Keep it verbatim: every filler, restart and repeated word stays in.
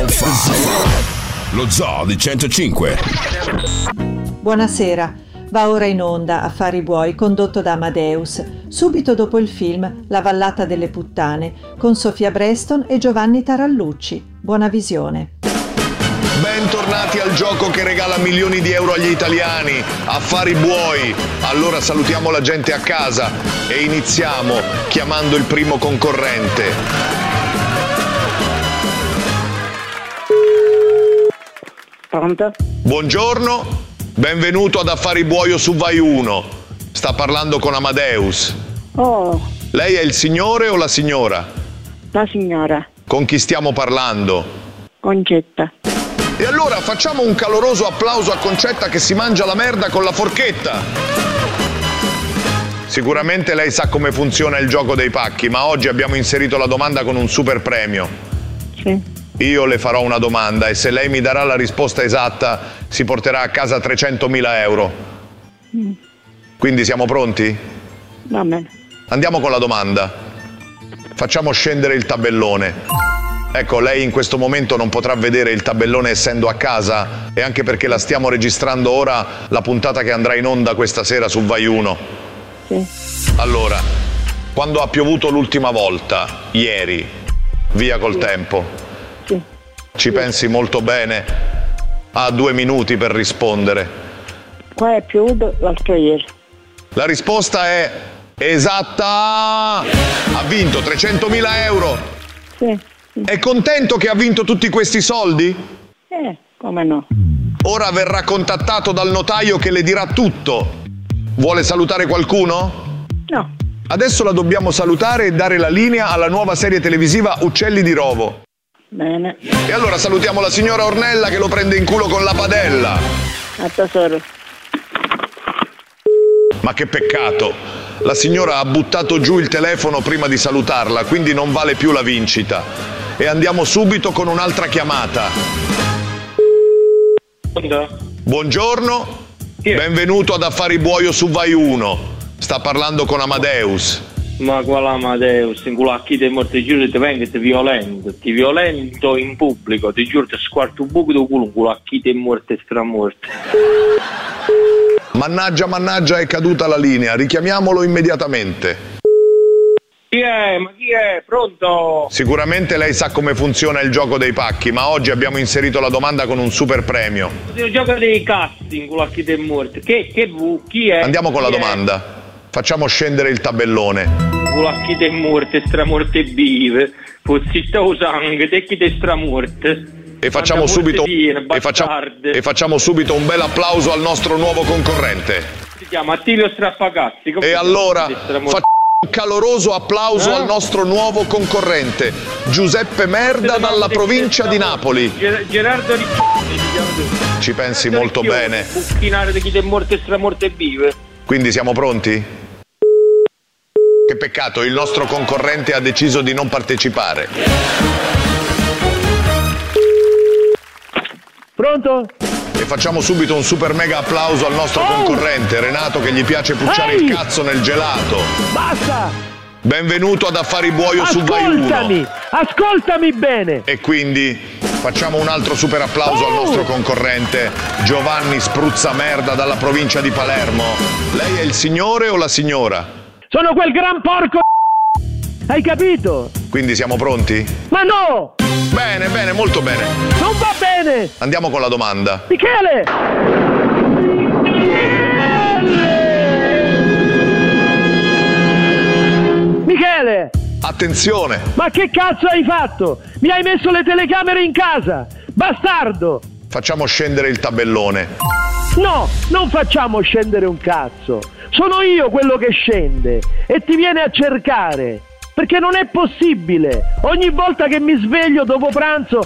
Lo Zoo di centocinque. Buonasera. Va ora in onda Affari Buoi, condotto da Amadeus, subito dopo il film La vallata delle puttane, con Sofia Breston e Giovanni Tarallucci. Buona visione. Bentornati al gioco che regala milioni di euro agli italiani, Affari Buoi. Allora salutiamo la gente a casa e iniziamo chiamando il primo concorrente. Pronto? Buongiorno, benvenuto ad Affari Buoio su Vai uno. Sta parlando con Amadeus. Oh, Lei è il signore o la signora? la signora Con chi stiamo parlando? Concetta. E allora facciamo un caloroso applauso a Concetta che si mangia la merda con la forchetta. Sicuramente lei sa come funziona il gioco dei pacchi, ma oggi abbiamo inserito la domanda con un super premio. Sì. Io le farò una domanda e se lei mi darà la risposta esatta si porterà a casa trecentomila euro. Mm. Quindi siamo pronti? Va bene. Andiamo con la domanda. Facciamo scendere il tabellone. Ecco, lei in questo momento non potrà vedere il tabellone essendo a casa e anche perché la stiamo registrando ora la puntata che andrà in onda questa sera su Vai uno. Sì. Allora, quando ha piovuto l'ultima volta, ieri, via col Sì. tempo, Sì. ci pensi molto bene, ha due minuti per rispondere. Qua è piovuto l'altro ieri. La risposta è esatta! Ha vinto trecentomila euro! Sì. Sì. È contento che ha vinto tutti questi soldi? Eh, come no? Ora verrà contattato dal notaio che le dirà tutto. Vuole salutare qualcuno? No. Adesso la dobbiamo salutare e dare la linea alla nuova serie televisiva Uccelli di Rovo. Bene. E allora salutiamo la signora Ornella che lo prende in culo con la padella. A tesoro. Ma che peccato. La signora ha buttato giù il telefono prima di salutarla, quindi non vale più la vincita. E andiamo subito con un'altra chiamata. Buongiorno. Chi è? Benvenuto ad Affari Buoio su Vai uno. Sta parlando con Amadeus. Ma quale Amadeus, in culo a chi ti morto, ti giuro ti vengo e ti violento, ti violento in pubblico, ti giuro ti squarto un buco di culo, in culo a chi ti è morto e stramorto. Mannaggia, mannaggia, è caduta la linea. Richiamiamolo immediatamente. Chi è? Ma chi è? Pronto? Sicuramente lei sa come funziona il gioco dei pacchi, ma oggi abbiamo inserito la domanda con un super premio. Il gioco dei cazzi, in culo a chi ti è morto. Che, che vu? Chi è? Andiamo con la Chi è? domanda. Facciamo scendere il tabellone. In culo a chi ti è morto e stramorto e vive. Pozitta sangue, te chi ti è stramorto. E facciamo, Guarda, subito, mortine, e, facciamo, bastarde. e facciamo subito un bel applauso al nostro nuovo concorrente. Si chiama Attilio Straffacazzi. come E si chiama? allora Chi ti è stramorto? facciamo un caloroso applauso Eh? al nostro nuovo concorrente, Giuseppe Merda dalla provincia di Napoli. Ger- Gerardo Riccioni si chiama tu. Ci pensi Gerardo molto Riccioni, bene. Bucchinare di chi ti è morto e stramorto e vive. Quindi siamo pronti? Che peccato, il nostro concorrente ha deciso di non partecipare. Pronto? E facciamo subito un super mega applauso al nostro Oh! concorrente, Renato, che gli piace pucciare Ehi! il cazzo nel gelato. Basta! Benvenuto ad Affari Buoio su Vai Ascoltami! uno. Ascoltami bene! E quindi facciamo un altro super applauso Oh! al nostro concorrente, Giovanni Spruzzamerda dalla provincia di Palermo. Lei è il signore o la signora? Sono quel gran porco. Hai capito? Quindi siamo pronti? Ma no! Bene, bene, molto bene. Non va bene! Andiamo con la domanda. Michele! Michele! Attenzione! Ma che cazzo hai fatto? Mi hai messo le telecamere in casa! Bastardo! Facciamo scendere il tabellone. No, non facciamo scendere un cazzo. Sono io quello che scende e ti viene a cercare. Perché non è possibile. Ogni volta che mi sveglio dopo pranzo